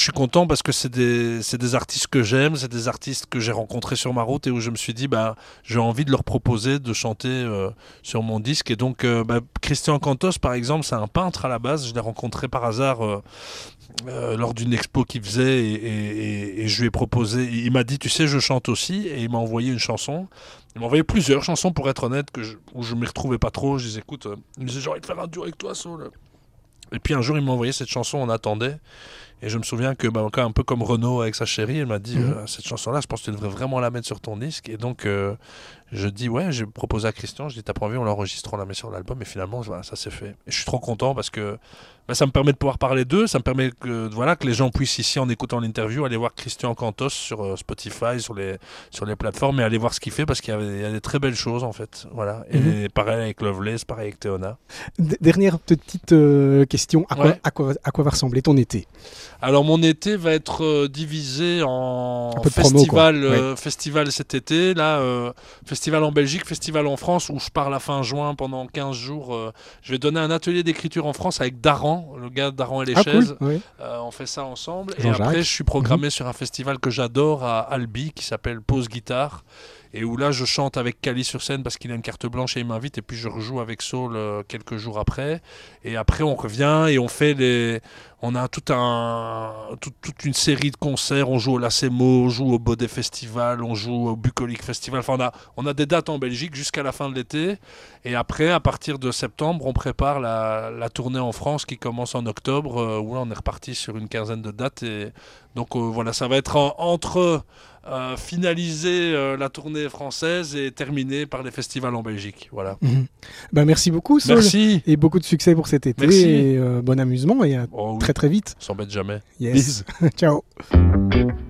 Je suis content parce que c'est des artistes que j'aime, c'est des artistes que j'ai rencontrés sur ma route et où je me suis dit, bah, j'ai envie de leur proposer de chanter sur mon disque. Et donc, Christian Cantos, par exemple, c'est un peintre à la base. Je l'ai rencontré par hasard lors d'une expo qu'il faisait et je lui ai proposé. Il m'a dit, tu sais, je chante aussi. Et il m'a envoyé une chanson. Il m'a envoyé plusieurs chansons, pour être honnête, où je ne m'y retrouvais pas trop. Je disais, écoute, il me disait, j'ai envie de faire un duo avec toi, Saul. Et puis un jour, il m'a envoyé cette chanson, On attendait. Et je me souviens que, bah, encore un peu comme Renaud avec sa chérie, elle m'a dit cette chanson-là, je pense que tu devrais vraiment la mettre sur ton disque. Et donc, je dis ouais, j'ai proposé à Christian, je dis t'as pas envie, on l'enregistre, on la met sur l'album. Et finalement, voilà, ça s'est fait. Et je suis trop content parce que bah, ça me permet de pouvoir parler d'eux, ça me permet que les gens puissent ici, en écoutant l'interview, aller voir Christian Cantos sur Spotify, sur les plateformes et aller voir ce qu'il fait parce qu'il y a des très belles choses en fait. Voilà. Et pareil avec Loveless, pareil avec Théona. Dernière petite question, à quoi va ressembler ton été? Alors mon été va être divisé en festival cet été, là, festival en Belgique, festival en France où je pars la fin juin pendant 15 jours. Je vais donner un atelier d'écriture en France avec Daran, le gars de Daran et les chaises. Cool, oui. On fait ça ensemble. Et Jean-Jacques. après je suis programmé sur un festival que j'adore à Albi qui s'appelle Pause Guitare. Et où là je chante avec Cali sur scène parce qu'il a une carte blanche et il m'invite et puis je rejoue avec Saul quelques jours après. Et après on revient et on a toute une série de concerts. On joue au Lacemo, on joue au Baudet Festival, on joue au Bucolique Festival. Enfin on a des dates en Belgique jusqu'à la fin de l'été. Et après à partir de septembre on prépare la tournée en France qui commence en octobre où là, on est reparti sur une quinzaine de dates. Et donc voilà, ça va être entre finaliser la tournée française et terminer par les festivals en Belgique. Voilà. Merci beaucoup, Saul. Merci. Et beaucoup de succès pour cet été. Merci. Et bon amusement et à très très vite. On s'embête jamais. Yes. Ciao.